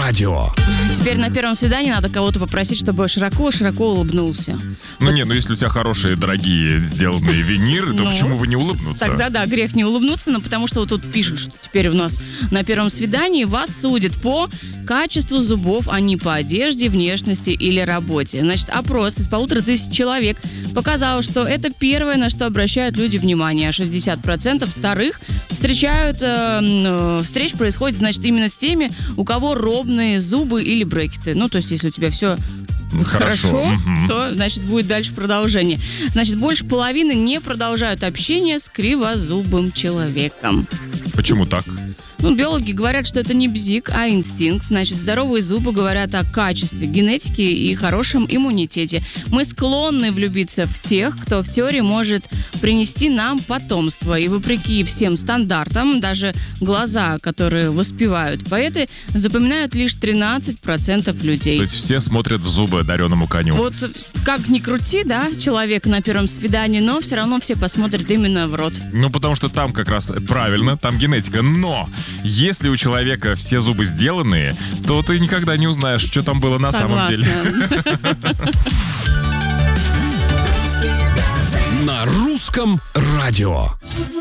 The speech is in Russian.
радио. Теперь на первом свидании надо кого-то попросить, чтобы широко-широко улыбнулся. Если у тебя хорошие, дорогие, сделанные виниры, то почему бы не улыбнуться? Тогда, да, грех не улыбнуться, но потому что вот тут пишут, что теперь у нас на первом свидании вас судят по качеству зубов, а не по одежде, внешности или работе. Значит, опрос из 1500 человек показал, что это первое, на что обращают люди внимание. 60% вторых встреч происходит, значит, именно с теми, у кого ровные зубы или брекеты. То есть, если у тебя все хорошо, то, значит, будет дальше продолжение. Значит, больше половины не продолжают общение с кривозубым человеком. Почему так? Биологи говорят, что это не бзик, а инстинкт. Значит, здоровые зубы говорят о качестве генетики и хорошем иммунитете. Мы склонны влюбиться в тех, кто в теории может принести нам потомство. И вопреки всем стандартам, даже глаза, которые воспевают поэты, запоминают лишь 13% людей. То есть все смотрят в зубы одаренному коню. Вот как ни крути, да, человек на первом свидании, но все равно все посмотрят именно в рот. Потому что там как раз правильно, там генетика. Но если у человека все зубы сделанные, то ты никогда не узнаешь, что там было на самом деле. На русском радио.